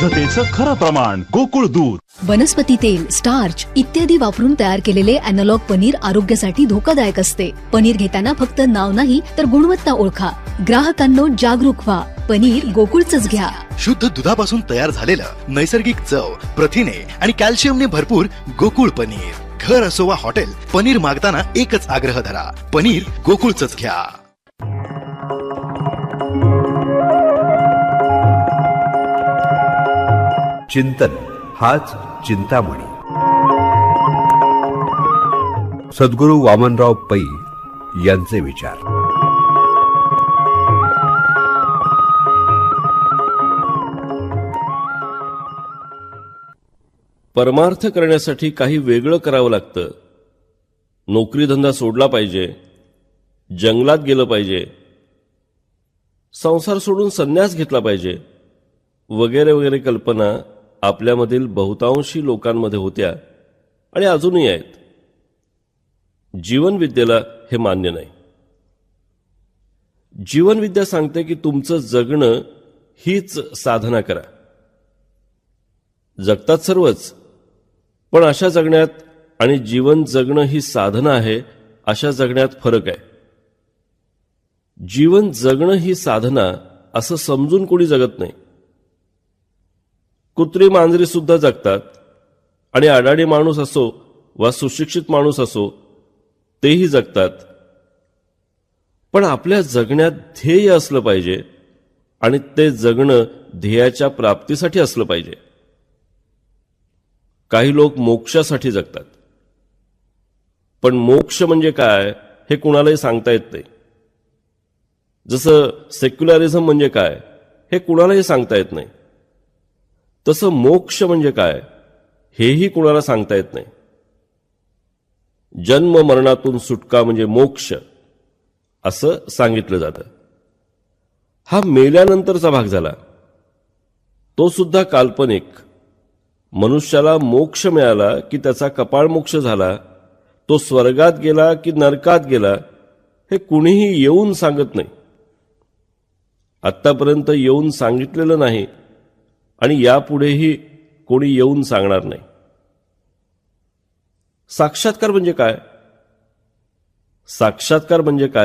शुद्धतेचं खरं प्रमाण गोकुळ दूध. वनस्पती तेल, स्टार्च इत्यादी वापरून तयार केलेले अॅनालॉग पनीर आरोग्यासाठी धोकादायक असते. पनीर घेताना फक्त नाव नाही तर गुणवत्ता ओळखा. ग्राहकांनो जागरूक व्हा. पनीर गोकुळचंच घ्या. शुद्ध दुधापासून तयार झालेलं नैसर्गिक चव, प्रथिने आणि कॅल्शियमने भरपूर गोकुळ पनीर. घर असो वा हॉटेल, पनीर मागताना एकच आग्रह धरा, पनीर गोकुळचंच घ्या. चिंतन हाच चिंतामणी. सद्गुरू वामनराव पै यांचे विचार. परमार्थ करण्यासाठी काही वेगळं करावं लागतं. नोकरी धंदा सोडला पाहिजे, जंगलात गेलं पाहिजे, संसार सोडून संन्यास घेतला पाहिजे, वगैरे वगैरे कल्पना आपल्यामधील बहुतांशी लोकांमध्ये होत्या आणि अजूनही आहेत. जीवनविद्येला हे मान्य नाही. जीवनविद्या सांगते की तुमचं जगणं हीच साधना करा. जगतात सर्वच, पण अशा जगण्यात आणि जीवन जगणं ही साधना आहे अशा जगण्यात फरक आहे. जीवन जगणं ही साधना असं समजून कोणी जगत नाही. कुत्री मांजरी सुद्धा जगतात आणि अडाणी माणूस असो वा सुशिक्षित माणूस असो तेही जगतात. पण आपल्या जगण्यात ध्येय असलं पाहिजे आणि ते जगणं ध्येयाच्या प्राप्तीसाठी असलं पाहिजे. काही लोक मोक्षासाठी जगतात, पण मोक्ष म्हणजे काय हे कुणालाही सांगता येत नाही. जसं सेक्युलरिझम म्हणजे काय हे कुणालाही सांगता येत नाही, तसं मोक्ष म्हणजे काय हेही कुणाला सांगता येत नाही. जन्म मरणातून सुटका म्हणजे मोक्ष असं सांगितलं जातं. हा मेल्यानंतरचा भाग झाला, तो सुद्धा काल्पनिक. मनुष्याला मोक्ष मिळाला की त्याचा कपाळ मोक्ष झाला, तो स्वर्गात गेला की नरकात गेला हे कुणीही येऊन सांगत नाही. आत्तापर्यंत येऊन सांगितलेलं नाही आणि यापुढेही कोणी येऊन सांगणार नाही. साक्षात्कार म्हणजे काय? साक्षात्कार म्हणजे काय